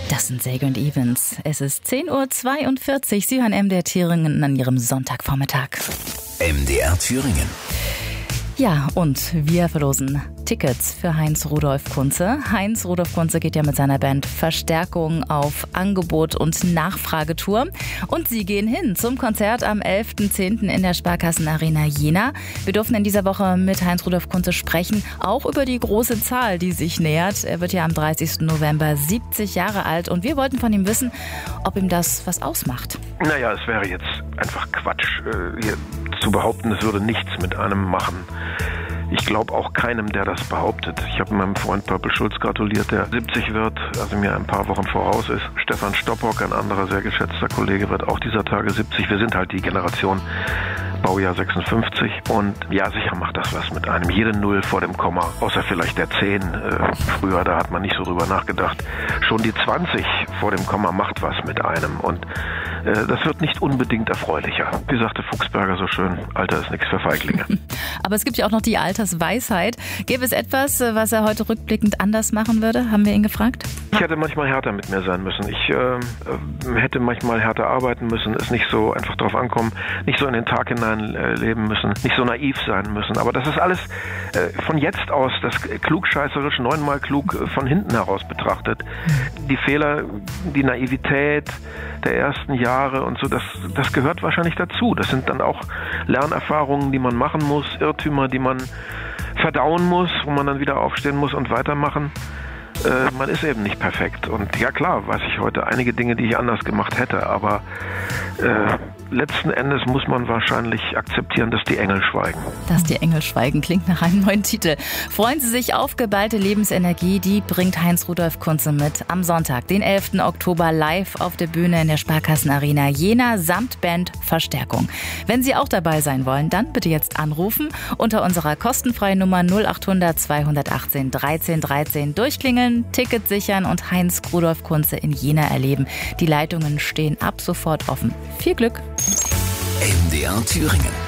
Das sind Sage und Evans. Es ist 10:42 Uhr. Sie hören MDR Thüringen an Ihrem Sonntagvormittag. MDR Thüringen. Ja, und wir verlosen Tickets für Heinz-Rudolf Kunze. Heinz-Rudolf Kunze geht ja mit seiner Band Verstärkung auf Angebot- und Nachfragetour. Und sie gehen hin zum Konzert am 11.10. in der Sparkassenarena Jena. Wir durften in dieser Woche mit Heinz-Rudolf Kunze sprechen, auch über die große Zahl, die sich nähert. Er wird ja am 30. November 70 Jahre alt und wir wollten von ihm wissen, ob ihm das was ausmacht. Naja, es wäre jetzt einfach Quatsch, hier zu behaupten, es würde nichts mit einem machen. Ich glaube auch keinem, der das behauptet. Ich habe meinem Freund Purple Schulz gratuliert, der 70 wird, also mir ein paar Wochen voraus ist. Stefan Stoppock, ein anderer sehr geschätzter Kollege, wird auch dieser Tage 70. Wir sind halt die Generation Baujahr 56. Und ja, sicher macht das was mit einem. Jede Null vor dem Komma, außer vielleicht der 10. Früher, da hat man nicht so drüber nachgedacht. Schon die 20 vor dem Komma macht was mit einem. Und das wird nicht unbedingt erfreulicher. Wie sagte Fuchsberger so schön, Alter ist nichts für Feiglinge. Aber es gibt ja auch noch die Altersweisheit. Gäbe es etwas, was er heute rückblickend anders machen würde? Haben wir ihn gefragt? Ich hätte manchmal härter mit mir sein müssen. Ich hätte manchmal härter arbeiten müssen, es nicht so einfach drauf ankommen, nicht so in den Tag hinein leben müssen, nicht so naiv sein müssen. Aber das ist alles von jetzt aus, das klugscheißerisch, 9-mal klug von hinten heraus betrachtet. Die Fehler, die Naivität der ersten Jahre und so, das gehört wahrscheinlich dazu. Das sind dann auch Lernerfahrungen, die man machen muss, Irrtümer, die man verdauen muss, wo man dann wieder aufstehen muss und weitermachen. Man ist eben nicht perfekt. Und ja klar, weiß ich heute einige Dinge, die ich anders gemacht hätte, aber letzten Endes muss man wahrscheinlich akzeptieren, dass die Engel schweigen. Dass die Engel schweigen klingt nach einem neuen Titel. Freuen Sie sich auf geballte Lebensenergie, die bringt Heinz-Rudolf Kunze mit am Sonntag, den 11. Oktober, live auf der Bühne in der Sparkassenarena Jena samt Band Verstärkung. Wenn Sie auch dabei sein wollen, dann bitte jetzt anrufen unter unserer kostenfreien Nummer 0800 218 13 13 durchklingeln, Ticket sichern und Heinz-Rudolf Kunze in Jena erleben. Die Leitungen stehen ab sofort offen. Viel Glück! MDR Thüringen.